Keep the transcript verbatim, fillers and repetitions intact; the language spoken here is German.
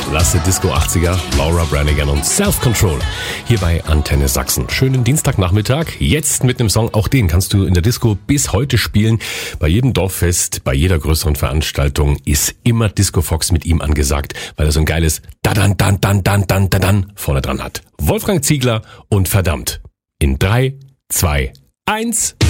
Klasse Disco achtziger, Laura Branigan und Self-Control. Hier bei Antenne Sachsen. Schönen Dienstagnachmittag. Jetzt mit einem Song, auch den kannst du in der Disco bis heute spielen. Bei jedem Dorffest, bei jeder größeren Veranstaltung ist immer Disco Fox mit ihm angesagt, weil er so ein geiles Dadan, Dan, Dan, Dan, Dan, Dan vorne dran hat. Wolfgang Ziegler und Verdammt. In drei, zwei, eins...